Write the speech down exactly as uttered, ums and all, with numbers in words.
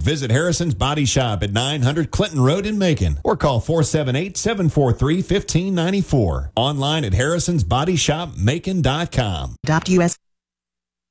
visit Harrison's Body Shop at nine hundred Clinton Road in Macon or call four seven eight, seven four three, one five nine four. Online at harrisons body shop macon dot com. Adopt U S